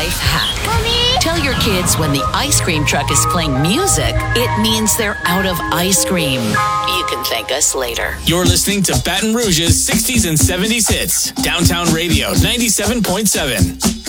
life hack. Mommy? Tell your kids when the ice cream truck is playing music, it means they're out of ice cream. You can thank us later. You're listening to Baton Rouge's 60s and 70s hits. Downtown Radio 97.7.